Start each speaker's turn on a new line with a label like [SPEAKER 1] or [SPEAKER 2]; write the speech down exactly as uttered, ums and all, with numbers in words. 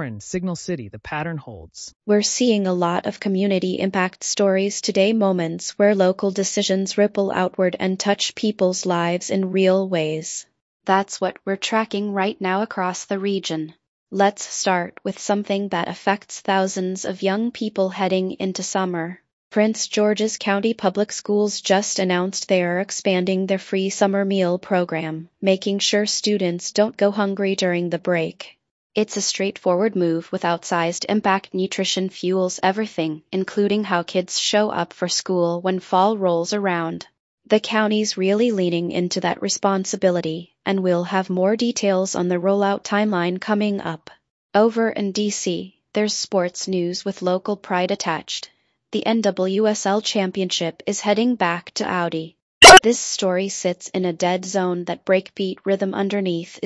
[SPEAKER 1] in Signal City the pattern holds.
[SPEAKER 2] We're seeing a lot of community impact stories today, moments where local decisions ripple outward and touch people's lives in real ways. That's what we're tracking right now across the region. Let's start with something that affects thousands of young people heading into summer. Prince George's County Public Schools just announced they are expanding their free summer meal program, making sure students don't go hungry during the break. It's a straightforward move with outsized impact. Nutrition fuels everything, including how kids show up for school when fall rolls around. The county's really leaning into that responsibility, and we'll have more details on the rollout timeline coming up. Over in D C, there's sports news with local pride attached. The N W S L Championship is heading back to Audi. This story sits in a dead zone. That breakbeat rhythm underneath